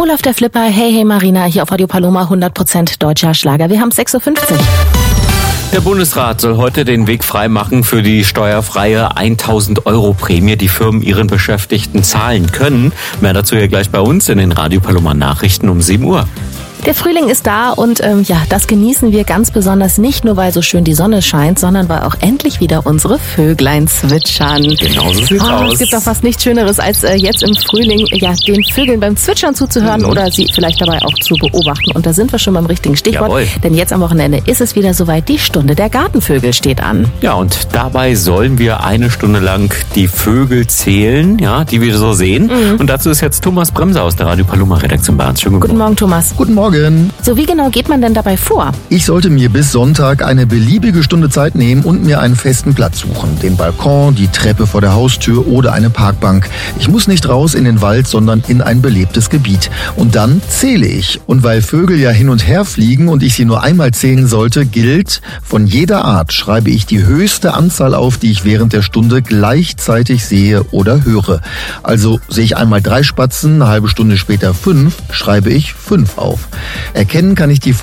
Olaf der Flipper, hey Marina, hier auf Radio Paloma, 100% deutscher Schlager. Wir haben 6.50 Uhr. Der Bundesrat soll heute den Weg freimachen für die steuerfreie 1.000 € Prämie, die Firmen ihren Beschäftigten zahlen können. Mehr dazu hier gleich bei uns in den Radio Paloma Nachrichten um 7 Uhr. Der Frühling ist da und das genießen wir ganz besonders, nicht nur, weil so schön die Sonne scheint, sondern weil auch endlich wieder unsere Vöglein zwitschern. Genau so sieht's aus. Es gibt doch fast nichts Schöneres, als jetzt im Frühling den Vögeln beim Zwitschern zuzuhören oder sie vielleicht dabei auch zu beobachten. Und da sind wir schon beim richtigen Stichwort, denn jetzt am Wochenende ist es wieder soweit, die Stunde der Gartenvögel steht an. Ja, und dabei sollen wir 1 Stunde lang die Vögel zählen, ja, die wir so sehen. Und dazu ist jetzt Thomas Bremser aus der Radio Paloma Redaktion bei uns. Schönen guten Morgen, Thomas. Guten Morgen. So, wie genau geht man denn dabei vor? Ich sollte mir bis Sonntag eine beliebige Stunde Zeit nehmen und mir einen festen Platz suchen. Den Balkon, die Treppe vor der Haustür oder eine Parkbank. Ich muss nicht raus in den Wald, sondern in ein belebtes Gebiet. Und dann zähle ich. Und weil Vögel ja hin und her fliegen und ich sie nur einmal zählen sollte, gilt, von jeder Art schreibe ich die höchste Anzahl auf, die ich während der Stunde gleichzeitig sehe oder höre. Also sehe ich einmal 3 Spatzen, eine halbe Stunde später 5, schreibe ich 5 auf. Erkennen kann ich die